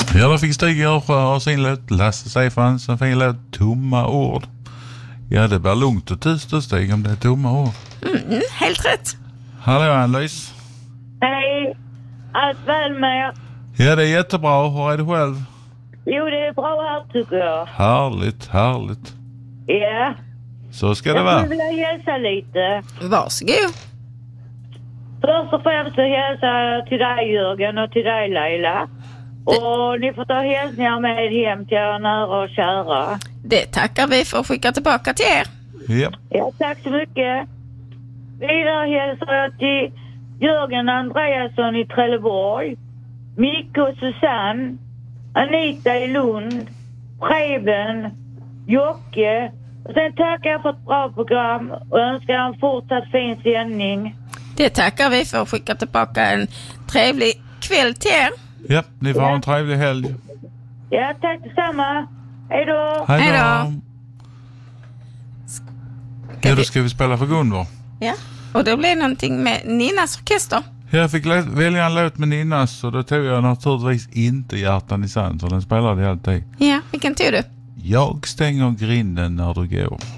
Ja, då fick Stig Görsjö ha sin låt. Lasse Seiffans en fin låt, Tomma ord. Ja, det blir lugnt och tyst och Stig om det är tomma ord. Helt rätt. Hallå Ann-Louise. Hej, allt väl med? Ja, det är jättebra. Hur är det själv? Jo, det är bra här tycker jag. Härligt, härligt. Ja. Så ska det Jag vara. skulle vilja hälsa lite. Varsågod. Först och främst så hälsa till dig Jörgen och till dig Leila. Och ni får ta hälsningar med hem till er nära och kära. Det tackar vi för att skicka tillbaka till er. Ja. Ja, tack så mycket. Vidare hälsar jag till Jörgen Andreasson i Trelleborg, Micke och Susanne, Anita i Lund, Preben, Jocke. Och sen tackar jag för ett bra program och önskar en fortsatt fin sändning. Det tackar vi för att skicka tillbaka en trevlig kväll till er. Ja, ni får ha en trevlig helg. Ja, tack detsamma. Hej då. Hej Hej då. Ja, då ska vi spela för Gunvor. Ja, och då blev det någonting med Ninnas orkester. Jag fick välja en låt med Ninnas och då tog jag naturligtvis inte Hjärtan i sand, så den spelade jag alltid. Ja, vilken tog du? Jag stänger grinden när du går.